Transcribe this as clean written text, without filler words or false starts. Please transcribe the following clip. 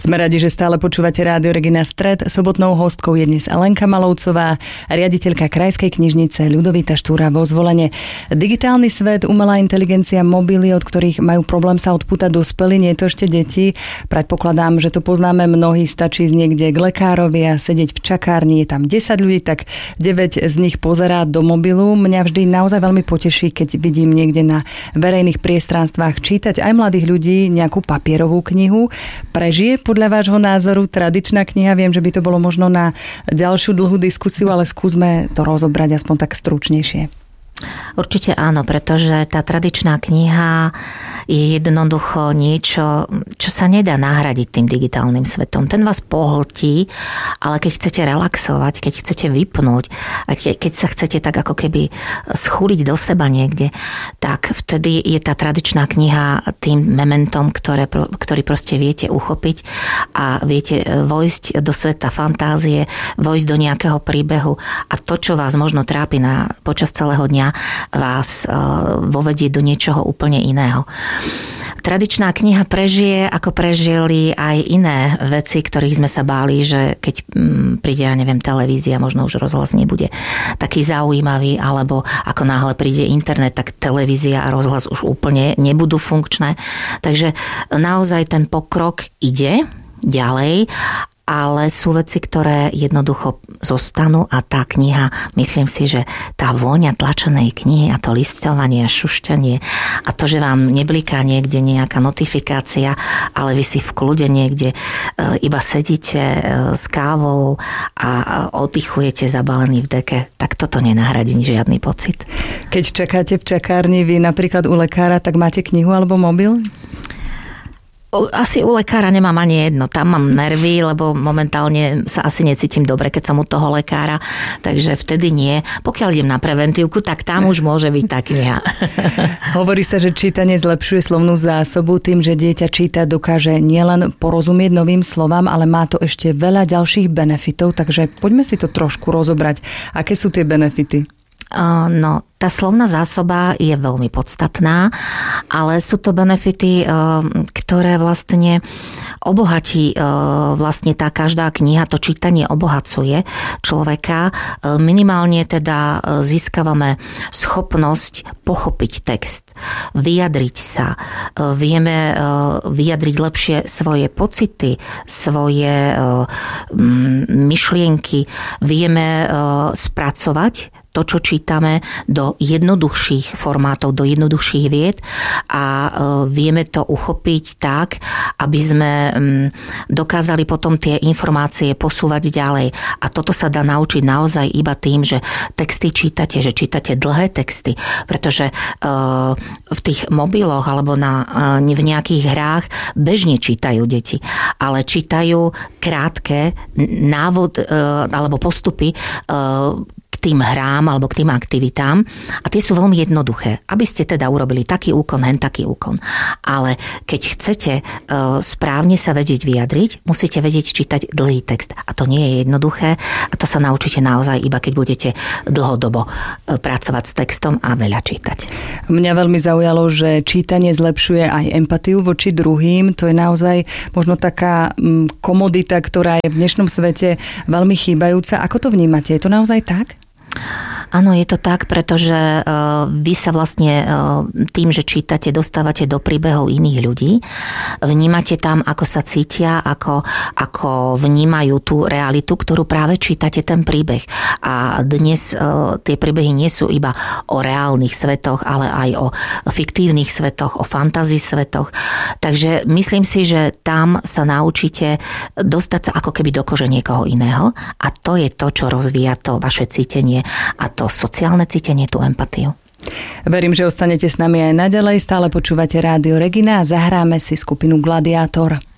Sme radi, že stále počúvate Rádio Regina Stred. Sobotnou hostkou je dnes Alenka Malovcová, riaditeľka Krajskej knižnice Ľudovita Štúra vo Zvolene. Digitálny svet, umelá inteligencia, mobily, od ktorých majú problém sa odpútať dospelí, nie to ešte deti. Predpokladám, že to poznáme mnohí, stačí ísť niekde k lekárovi a sedieť v čakárni, je tam 10 ľudí, tak 9 z nich pozerá do mobilu. Mňa vždy naozaj veľmi poteší, keď vidím niekde na verejných priestranstvách čítať aj mladých ľudí nejakú papierovú knihu. Prežije podľa vášho názoru tradičná kniha? Viem, že by to bolo možno na ďalšiu dlhú diskusiu, ale skúsme to rozobrať aspoň tak stručnejšie. Určite áno, pretože tá tradičná kniha je jednoducho niečo, čo sa nedá nahradiť tým digitálnym svetom. Ten vás pohltí, ale keď chcete relaxovať, keď chcete vypnúť, a keď sa chcete tak ako keby schúliť do seba niekde, tak vtedy je tá tradičná kniha tým mementom, ktorý proste viete uchopiť a viete vojsť do sveta fantázie, vojsť do nejakého príbehu a to, čo vás možno trápi počas celého dňa, vás vovedie do niečoho úplne iného. Tradičná kniha prežije, ako prežili aj iné veci, ktorých sme sa báli, že keď príde, ja neviem, televízia, možno už rozhlas nebude taký zaujímavý, alebo ako náhle príde internet, tak televízia a rozhlas už úplne nebudú funkčné. Takže naozaj ten pokrok ide ďalej, ale sú veci, ktoré jednoducho zostanú a tá kniha, myslím si, že tá vôňa tlačenej knihy a to listovanie a šušťanie a to, že vám nebliká niekde nejaká notifikácia, ale vy si v kľude niekde iba sedíte s kávou a oddychujete zabalený v deke, tak toto nenahradí žiadny pocit. Keď čakáte v čakárni vy napríklad u lekára, tak máte knihu alebo mobil? Asi u lekára nemám ani jedno. Tam mám nervy, lebo momentálne sa asi necítim dobre, keď som u toho lekára. Takže vtedy nie. Pokiaľ idem na preventívku, tak tam už môže byť tá kniha. Hovorí sa, že čítanie zlepšuje slovnú zásobu. Tým, že dieťa číta, dokáže nielen porozumieť novým slovám, ale má to ešte veľa ďalších benefitov. Takže poďme si to trošku rozobrať. Aké sú tie benefity? No, tá slovná zásoba je veľmi podstatná, ale sú to benefity, ktoré vlastne obohatí vlastne tá každá kniha, to čítanie obohacuje človeka. Minimálne teda získavame schopnosť pochopiť text, vyjadriť sa. Vieme vyjadriť lepšie svoje pocity, svoje myšlienky. Vieme spracovať to, čo čítame, do jednoduchších formátov, do jednoduchších vied a vieme to uchopiť tak, aby sme dokázali potom tie informácie posúvať ďalej. A toto sa dá naučiť naozaj iba tým, že texty čítate, že čítate dlhé texty, pretože v tých mobiloch alebo v nejakých hrách bežne čítajú deti, ale čítajú krátke návod alebo postupy k tým hrám alebo k tým aktivitám a tie sú veľmi jednoduché. Aby ste teda urobili taký úkon, hen taký úkon. Ale keď chcete správne sa vedieť vyjadriť, musíte vedieť čítať dlhý text. A to nie je jednoduché a to sa naučíte naozaj iba keď budete dlhodobo pracovať s textom a veľa čítať. Mňa veľmi zaujalo, že čítanie zlepšuje aj empatiu voči druhým. To je naozaj možno taká komodita, ktorá je v dnešnom svete veľmi chýbajúca. Ako to vnímate? Je to naozaj tak? Áno, je to tak, pretože vy sa vlastne tým, že čítate, dostávate do príbehov iných ľudí. Vnímate tam, ako sa cítia, ako vnímajú tú realitu, ktorú práve čítate ten príbeh. A dnes tie príbehy nie sú iba o reálnych svetoch, ale aj o fiktívnych svetoch, o fantasy svetoch. Takže myslím si, že tam sa naučíte dostať sa ako keby do kože niekoho iného a to je to, čo rozvíja to vaše cítenie a to sociálne cítenie, tú empatiu. Verím, že ostanete s nami aj naďalej. Stále počúvate Rádio Regina a zahráme si skupinu Gladiátor.